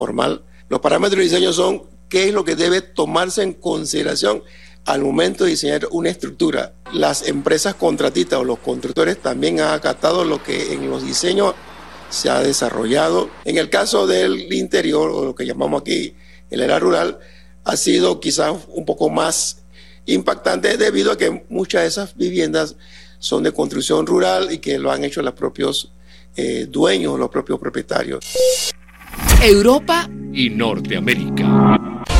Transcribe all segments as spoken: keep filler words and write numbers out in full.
formal. Los parámetros de diseño son qué es lo que debe tomarse en consideración al momento de diseñar una estructura. Las empresas contratistas o los constructores también han acatado lo que en los diseños se ha desarrollado. En el caso del interior, o lo que llamamos aquí el área rural, ha sido quizás un poco más impactante debido a que muchas de esas viviendas son de construcción rural y que lo han hecho los propios eh, dueños, los propios propietarios. Europa y Norteamérica.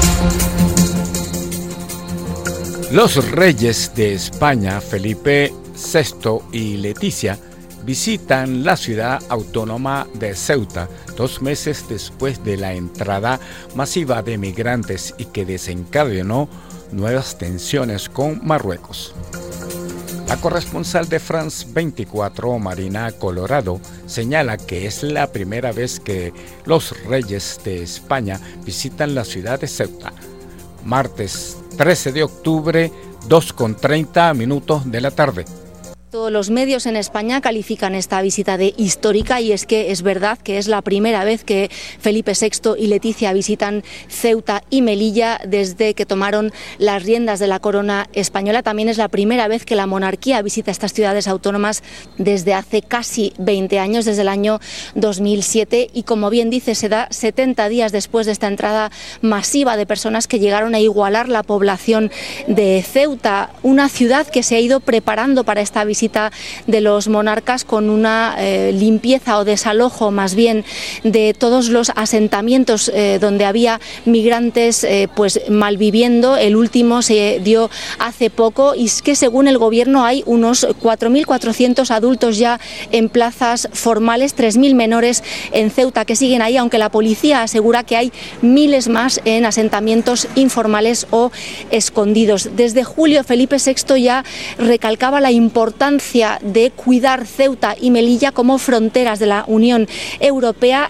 Los reyes de España, Felipe sexto y Leticia, visitan la ciudad autónoma de Ceuta dos meses después de la entrada masiva de migrantes y que desencadenó nuevas tensiones con Marruecos. La corresponsal de France veinticuatro, Marina Colorado, señala que es la primera vez que los reyes de España visitan la ciudad de Ceuta. Martes trece de octubre, dos con treinta minutos de la tarde. Todos los medios en España califican esta visita de histórica y es que es verdad que es la primera vez que Felipe sexto y Leticia visitan Ceuta y Melilla desde que tomaron las riendas de la corona española. También es la primera vez que la monarquía visita estas ciudades autónomas desde hace casi veinte años, desde el año dos mil siete, y como bien dice, se da setenta días después de esta entrada masiva de personas que llegaron a igualar la población de Ceuta, una ciudad que se ha ido preparando para esta visita de los monarcas con una eh, limpieza o desalojo más bien de todos los asentamientos eh, donde había migrantes eh, pues malviviendo. El último se dio hace poco y es que según el gobierno hay unos cuatro mil cuatrocientos adultos ya en plazas formales, tres mil menores en Ceuta que siguen ahí, aunque la policía asegura que hay miles más en asentamientos informales o escondidos. Desde julio Felipe sexto ya recalcaba la importancia de cuidar Ceuta y Melilla como fronteras de la Unión Europea.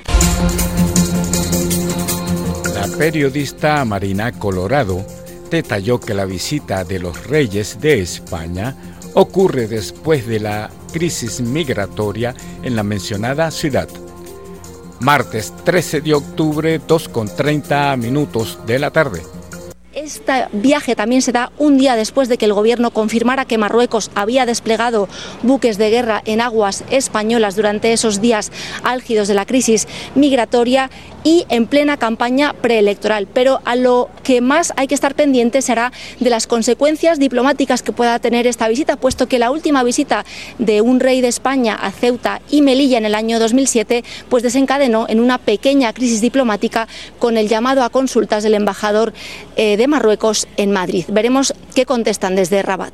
La periodista Marina Colorado detalló que la visita de los reyes de España ocurre después de la crisis migratoria en la mencionada ciudad. Martes trece de octubre, dos con treinta minutos de la tarde. Este viaje también se da un día después de que el gobierno confirmara que Marruecos había desplegado buques de guerra en aguas españolas durante esos días álgidos de la crisis migratoria y en plena campaña preelectoral. Pero a lo que más hay que estar pendiente será de las consecuencias diplomáticas que pueda tener esta visita, puesto que la última visita de un rey de España a Ceuta y Melilla en el año dos mil siete pues desencadenó en una pequeña crisis diplomática con el llamado a consultas del embajador eh, de Marruecos en Madrid. Veremos qué contestan desde Rabat.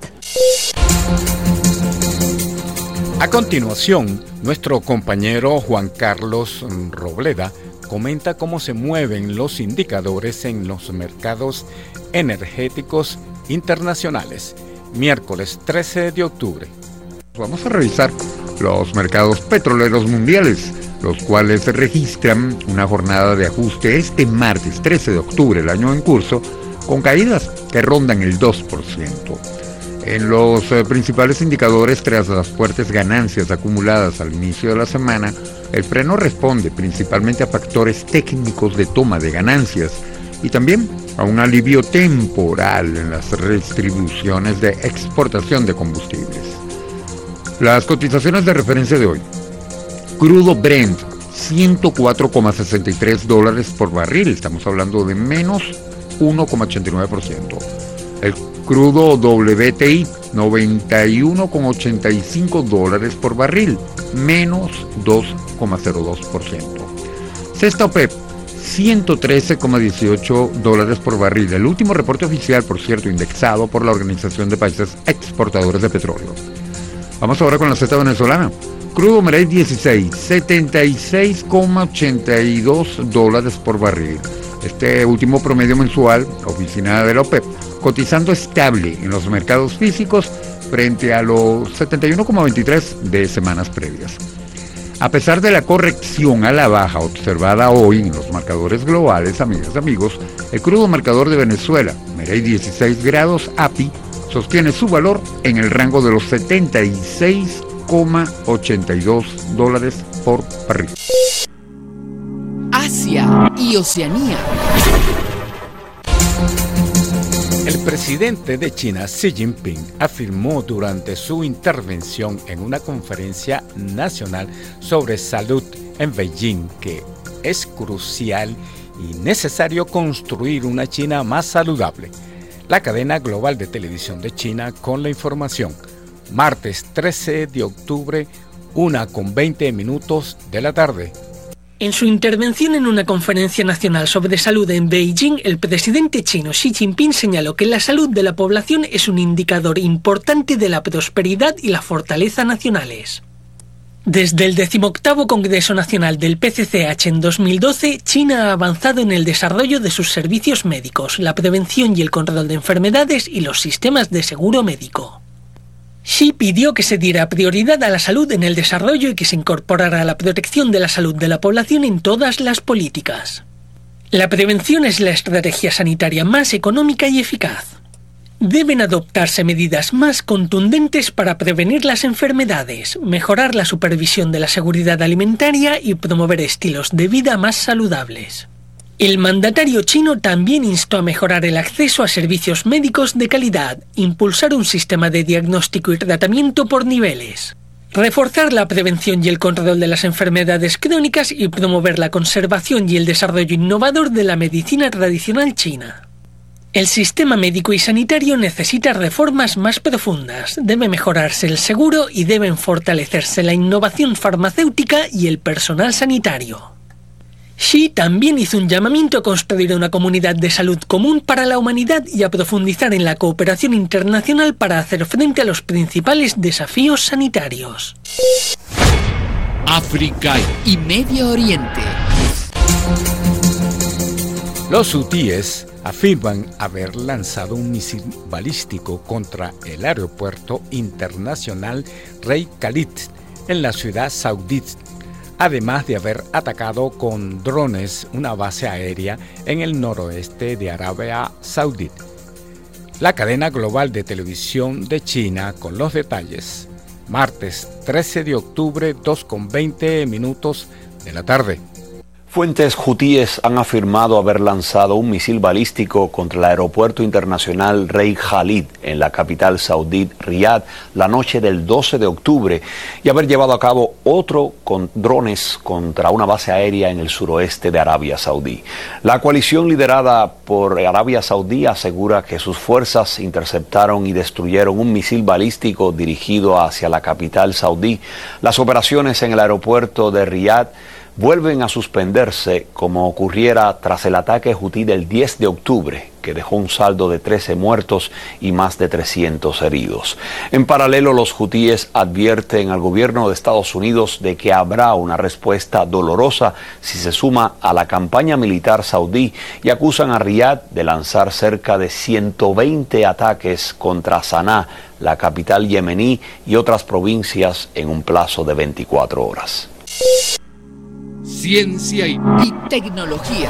A continuación, nuestro compañero Juan Carlos Robleda comenta cómo se mueven los indicadores en los mercados energéticos internacionales. Miércoles trece de octubre. Vamos a revisar los mercados petroleros mundiales, los cuales registran una jornada de ajuste este martes trece de octubre, el año en curso, con caídas que rondan el dos por ciento. En los eh, principales indicadores, tras las fuertes ganancias acumuladas al inicio de la semana, el freno responde principalmente a factores técnicos de toma de ganancias y también a un alivio temporal en las restribuciones de exportación de combustibles. Las cotizaciones de referencia de hoy. Crudo Brent, ciento cuatro coma sesenta y tres dólares por barril, estamos hablando de menos uno coma ochenta y nueve por ciento. El crudo W T I, noventa y uno coma ochenta y cinco dólares por barril, menos dos coma cero dos por ciento. Cesta OPEP, ciento trece coma dieciocho dólares por barril. El último reporte oficial, por cierto, indexado por la Organización de Países Exportadores de Petróleo. Vamos ahora con la cesta venezolana. Crudo Marey dieciséis, setenta y seis coma ochenta y dos dólares por barril. Este último promedio mensual, oficina de la OPEP, cotizando estable en los mercados físicos frente a los setenta y uno coma veintitrés de semanas previas. A pesar de la corrección a la baja observada hoy en los marcadores globales, amigas y amigos, el crudo marcador de Venezuela, Marey dieciséis grados A P I, sostiene su valor en el rango de los setenta y seis coma ochenta y dos dólares por barril. Asia y y Oceanía. El presidente de China, Xi Jinping, afirmó durante su intervención en una conferencia nacional sobre salud en Beijing que es crucial y necesario construir una China más saludable. La cadena global de televisión de China con la información. Martes trece de octubre, una con veinte minutos de la tarde. En su intervención en una conferencia nacional sobre salud en Beijing, el presidente chino Xi Jinping señaló que la salud de la población es un indicador importante de la prosperidad y la fortaleza nacionales. Desde el decimoctavo Congreso Nacional del P C C H en dos mil doce, China ha avanzado en el desarrollo de sus servicios médicos, la prevención y el control de enfermedades y los sistemas de seguro médico. Xi pidió que se diera prioridad a la salud en el desarrollo y que se incorporara a la protección de la salud de la población en todas las políticas. La prevención es la estrategia sanitaria más económica y eficaz. Deben adoptarse medidas más contundentes para prevenir las enfermedades, mejorar la supervisión de la seguridad alimentaria y promover estilos de vida más saludables. El mandatario chino también instó a mejorar el acceso a servicios médicos de calidad, impulsar un sistema de diagnóstico y tratamiento por niveles, reforzar la prevención y el control de las enfermedades crónicas y promover la conservación y el desarrollo innovador de la medicina tradicional china. El sistema médico y sanitario necesita reformas más profundas, debe mejorarse el seguro y deben fortalecerse la innovación farmacéutica y el personal sanitario. Xi también hizo un llamamiento a construir una comunidad de salud común para la humanidad y a profundizar en la cooperación internacional para hacer frente a los principales desafíos sanitarios. África y Medio Oriente. Los hutíes afirman haber lanzado un misil balístico contra el aeropuerto internacional Rey Khalid en la ciudad saudí, además de haber atacado con drones una base aérea en el noroeste de Arabia Saudí. La cadena global de televisión de China con los detalles. Martes trece de octubre, dos con veinte minutos de la tarde. Fuentes hutíes han afirmado haber lanzado un misil balístico contra el aeropuerto internacional Rey Khalid en la capital saudí Riad la noche del doce de octubre y haber llevado a cabo otro con drones contra una base aérea en el suroeste de Arabia Saudí. La coalición liderada por Arabia Saudí asegura que sus fuerzas interceptaron y destruyeron un misil balístico dirigido hacia la capital saudí. Las operaciones en el aeropuerto de Riad vuelven a suspenderse como ocurriera tras el ataque hutí del diez de octubre, que dejó un saldo de trece muertos y más de trescientos heridos. En paralelo, los hutíes advierten al gobierno de Estados Unidos de que habrá una respuesta dolorosa si se suma a la campaña militar saudí y acusan a Riad de lanzar cerca de ciento veinte ataques contra Saná, la capital yemení, y otras provincias en un plazo de veinticuatro horas. Ciencia y, y tecnología.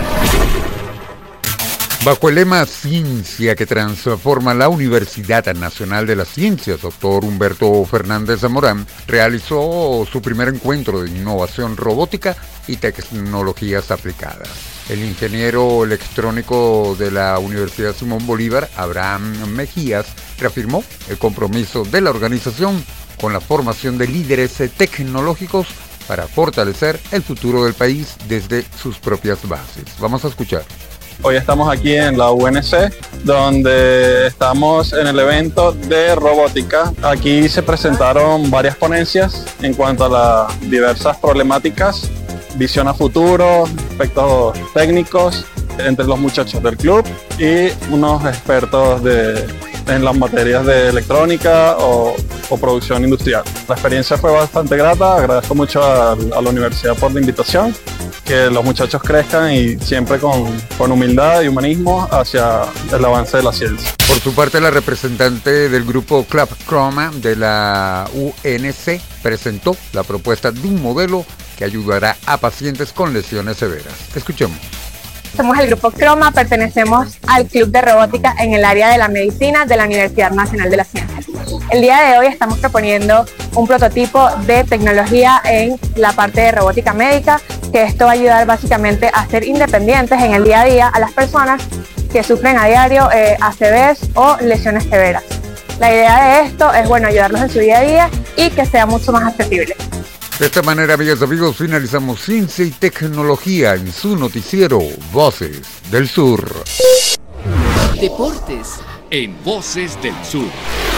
Bajo el lema Ciencia que transforma la Universidad Nacional de las Ciencias, doctor Humberto Fernández Zamorán realizó su primer encuentro de innovación robótica y tecnologías aplicadas. El ingeniero electrónico de la Universidad Simón Bolívar, Abraham Mejías, reafirmó el compromiso de la organización con la formación de líderes tecnológicos para fortalecer el futuro del país desde sus propias bases. Vamos a escuchar. Hoy estamos aquí en la U N C, donde estamos en el evento de robótica. Aquí se presentaron varias ponencias en cuanto a las diversas problemáticas, visión a futuro, aspectos técnicos entre los muchachos del club y unos expertos de, en las materias de electrónica o, o producción industrial. La experiencia fue bastante grata, agradezco mucho a, a la universidad por la invitación, que los muchachos crezcan y siempre con, con humildad y humanismo hacia el avance de la ciencia. Por su parte, la representante del grupo Club Chroma de la U N C presentó la propuesta de un modelo que ayudará a pacientes con lesiones severas. Escuchemos. Somos el Grupo Chroma, pertenecemos al Club de Robótica en el área de la medicina de la Universidad Nacional de las Ciencias. El día de hoy estamos proponiendo un prototipo de tecnología en la parte de robótica médica que esto va a ayudar básicamente a ser independientes en el día a día a las personas que sufren a diario eh, A C Vs o lesiones severas. La idea de esto es, bueno, ayudarlos en su día a día y que sea mucho más accesible. De esta manera, amigas y amigos, finalizamos Ciencia y Tecnología en su noticiero Voces del Sur. Deportes en Voces del Sur.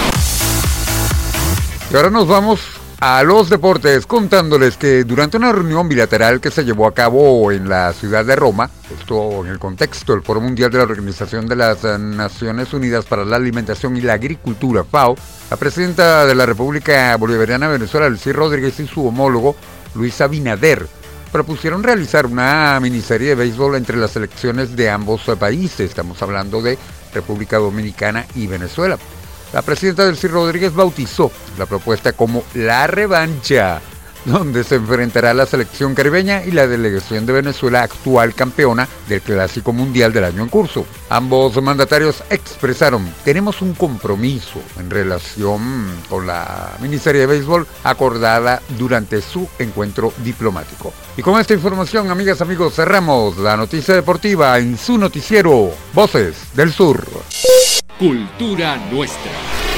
Y ahora nos vamos a los deportes contándoles que durante una reunión bilateral que se llevó a cabo en la ciudad de Roma, esto en el contexto del Foro Mundial de la Organización de las Naciones Unidas para la Alimentación y la Agricultura, FAO, la presidenta de la República Bolivariana de Venezuela, Delcy Rodríguez, y su homólogo, Luis Abinader, propusieron realizar una miniserie de béisbol entre las selecciones de ambos países. Estamos hablando de República Dominicana y Venezuela. La presidenta Delcy Rodríguez bautizó la propuesta como La Revancha, donde se enfrentará la selección caribeña y la delegación de Venezuela, actual campeona del Clásico Mundial del año en curso. Ambos mandatarios expresaron: tenemos un compromiso en relación con la miniserie de béisbol acordada durante su encuentro diplomático. Y con esta información, amigas, amigos, cerramos la noticia deportiva en su noticiero Voces del Sur. Cultura Nuestra.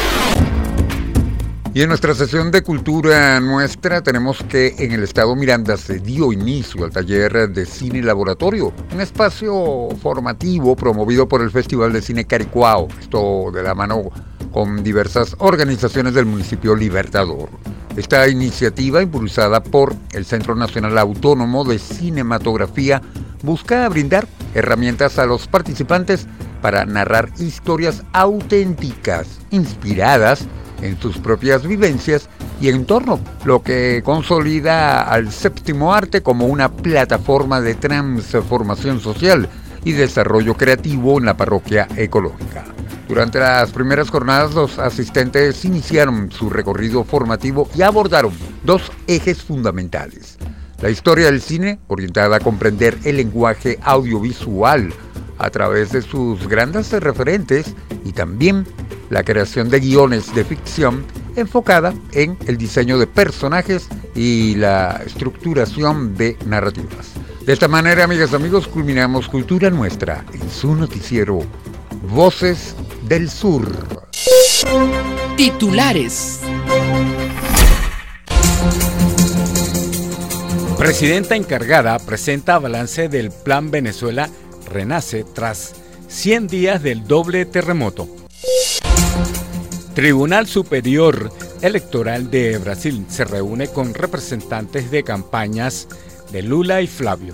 Y en nuestra sesión de Cultura Nuestra tenemos que en el estado Miranda se dio inicio al taller de cine laboratorio, un espacio formativo promovido por el Festival de Cine Caricuao, esto de la mano con diversas organizaciones del municipio Libertador. Esta iniciativa, impulsada por el Centro Nacional Autónomo de Cinematografía, busca brindar herramientas a los participantes para narrar historias auténticas, inspiradas en sus propias vivencias y entorno, lo que consolida al séptimo arte como una plataforma de transformación social y desarrollo creativo en la parroquia ecológica. Durante las primeras jornadas, los asistentes iniciaron su recorrido formativo y abordaron dos ejes fundamentales: la historia del cine, orientada a comprender el lenguaje audiovisual a través de sus grandes referentes, y también la creación de guiones de ficción enfocada en el diseño de personajes y la estructuración de narrativas. De esta manera, amigas y amigos, culminamos Cultura Nuestra en su noticiero Voces del Sur. Titulares. Presidenta encargada presenta balance del Plan Venezuela Renace tras cien días del doble terremoto. Tribunal Superior Electoral de Brasil se reúne con representantes de campañas de Lula y Flavio.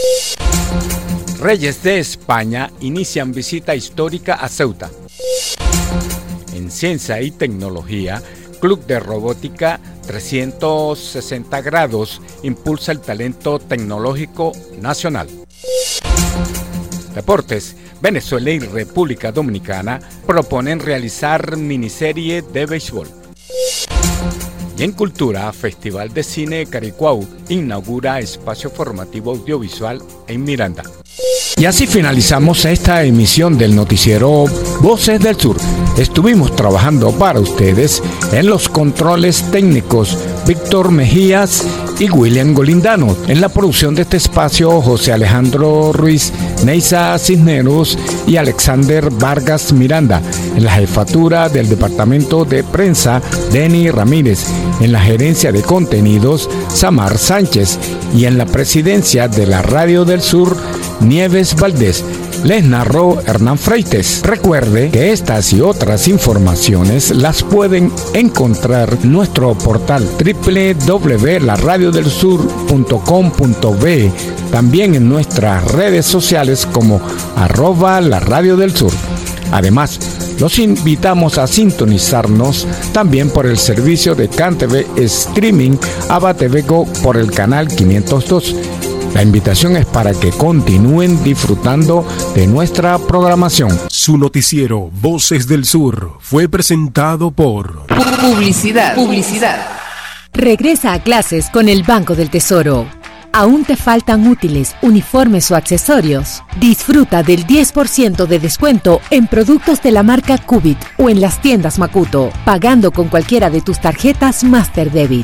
Reyes de España inician visita histórica a Ceuta. En Ciencia y Tecnología, Club de Robótica trescientos sesenta grados impulsa el talento tecnológico nacional. Deportes. Venezuela y República Dominicana proponen realizar miniserie de béisbol. Y en Cultura, Festival de Cine Caricuao inaugura espacio formativo audiovisual en Miranda. Y así finalizamos esta emisión del noticiero Voces del Sur. Estuvimos trabajando para ustedes en los controles técnicos Víctor Mejías y William Golindano. En la producción de este espacio, José Alejandro Ruiz, Neisa Cisneros y Alexander Vargas Miranda. En la jefatura del departamento de prensa, Denny Ramírez. En la gerencia de contenidos, Samar Sánchez. Y en la presidencia de la Radio del Sur, Nieves Valdés. Les narró Hernán Freites. Recuerde que estas y otras informaciones las pueden encontrar en nuestro portal doble u doble u doble u punto la radio del sur punto com punto be, también en nuestras redes sociales como arroba la radio del sur. Además, los invitamos a sintonizarnos también por el servicio de CanTV Streaming Abatevego por el canal quinientos dos. La invitación es para que continúen disfrutando de nuestra programación. Su noticiero Voces del Sur fue presentado por Publicidad. Publicidad. Regresa a clases con el Banco del Tesoro. ¿Aún te faltan útiles, uniformes o accesorios? Disfruta del diez por ciento de descuento en productos de la marca Cubit o en las tiendas Makuto, pagando con cualquiera de tus tarjetas Master Debit.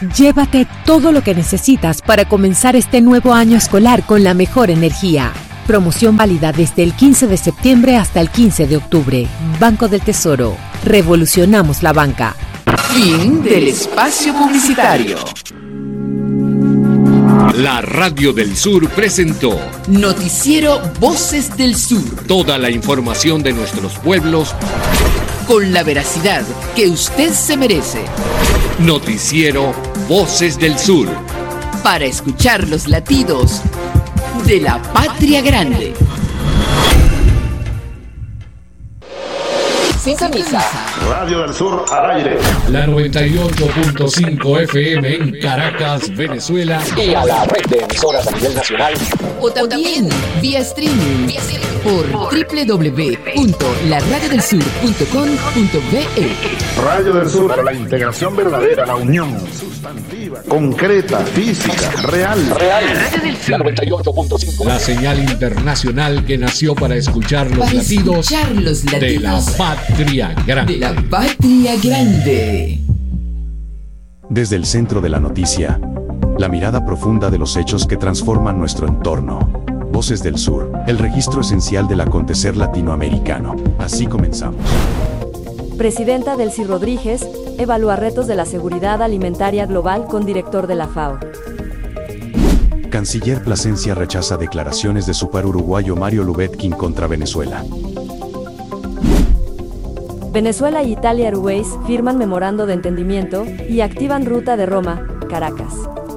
Llévate todo lo que necesitas para comenzar este nuevo año escolar con la mejor energía. Promoción válida desde el quince de septiembre hasta el quince de octubre. Banco del Tesoro. Revolucionamos la banca. Fin del espacio publicitario. La Radio del Sur presentó Noticiero Voces del Sur. Toda la información de nuestros pueblos con la veracidad que usted se merece. Noticiero Voces del Sur. Para escuchar los latidos de la patria grande. Sintoniza Radio del Sur al aire. La noventa y ocho punto cinco F M en Caracas, Venezuela. Y a la red de emisoras a nivel nacional. O también vía streaming por doble u doble u doble u punto la radio del sur punto com punto be. Radio del Sur, para la integración verdadera, la unión sustantiva, concreta, física, real. Real. Radio del Sur. La noventa y ocho punto cinco. La señal internacional que nació para escuchar los, para latidos, escuchar los latidos de la patria grande. De la patria grande. Desde el centro de la noticia, la mirada profunda de los hechos que transforman nuestro entorno. Voces del Sur, el registro esencial del acontecer latinoamericano. Así comenzamos. Presidenta Delcy Rodríguez evalúa retos de la seguridad alimentaria global con director de la FAO. Canciller Plasencia rechaza declaraciones de su par uruguayo Mario Lubetkin contra Venezuela. Venezuela y Italia Airways firman memorando de entendimiento y activan ruta de Roma, Caracas.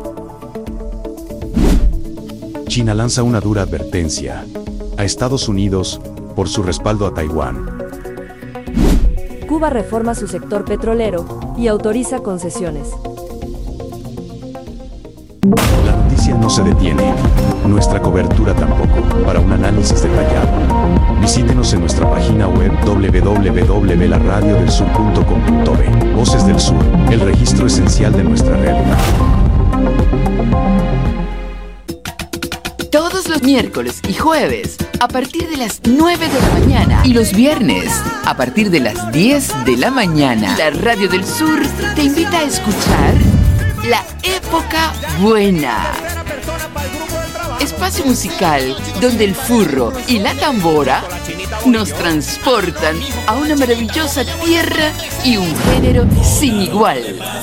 China lanza una dura advertencia a Estados Unidos por su respaldo a Taiwán. Cuba reforma su sector petrolero y autoriza concesiones. La noticia no se detiene, nuestra cobertura tampoco. Para un análisis detallado, visítenos en nuestra página web doble u doble u doble u punto la radio del sur punto com punto be. Voces del Sur, el registro esencial de nuestra realidad. Todos los miércoles y jueves a partir de las nueve de la mañana y los viernes a partir de las diez de la mañana, la Radio del Sur te invita a escuchar La Época Buena. Espacio musical donde el furro y la tambora nos transportan a una maravillosa tierra y un género sin igual.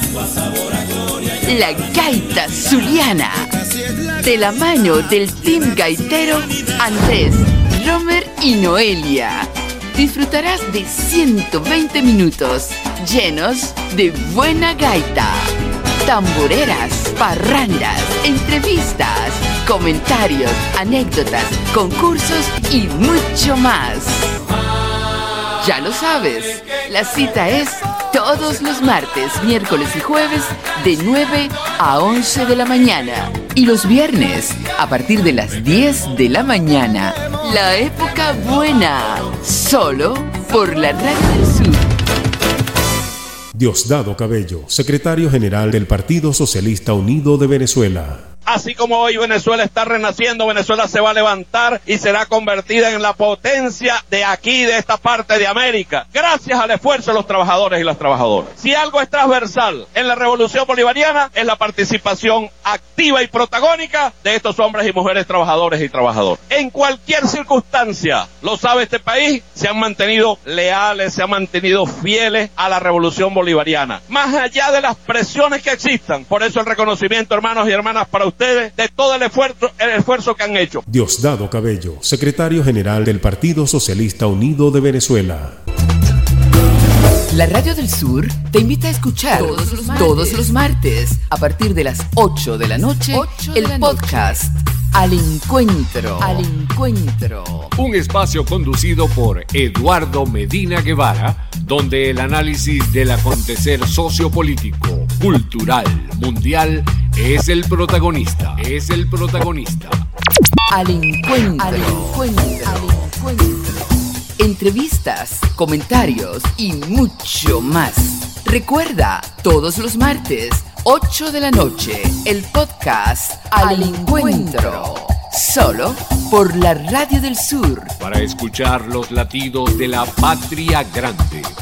La gaita zuliana. De la mano del team gaitero Andrés, Romer y Noelia. Disfrutarás de ciento veinte minutos llenos de buena gaita, tamboreras, parrandas, entrevistas, comentarios, anécdotas, concursos y mucho más. Ya lo sabes, la cita es todos los martes, miércoles y jueves de nueve a once de la mañana y los viernes a partir de las diez de la mañana. La Época Buena, solo por la Radio del Sur. Diosdado Cabello, secretario general del Partido Socialista Unido de Venezuela. Así como hoy Venezuela está renaciendo, Venezuela se va a levantar y será convertida en la potencia de aquí, de esta parte de América, gracias al esfuerzo de los trabajadores y las trabajadoras. Si algo es transversal en la revolución bolivariana, es la participación activa y protagónica de estos hombres y mujeres trabajadores y trabajadoras. En cualquier circunstancia, lo sabe este país, se han mantenido leales, se han mantenido fieles a la revolución bolivariana, más allá de las presiones que existan. Por eso el reconocimiento, hermanos y hermanas, para ustedes de todo el esfuerzo, el esfuerzo que han hecho. Diosdado Cabello, secretario general del Partido Socialista Unido de Venezuela. La Radio del Sur te invita a escuchar todos los martes, todos los martes a partir de las ocho de la noche el podcast Al Encuentro. Al Encuentro. Un espacio conducido por Eduardo Medina Guevara, donde el análisis del acontecer sociopolítico, cultural, mundial es el protagonista. Es el protagonista. Al Encuentro. Al Encuentro. Al Encuentro. Entrevistas, comentarios y mucho más. Recuerda, todos los martes, ocho de la noche, el podcast Al Encuentro. Solo por la Radio del Sur. Para escuchar los latidos de la patria grande.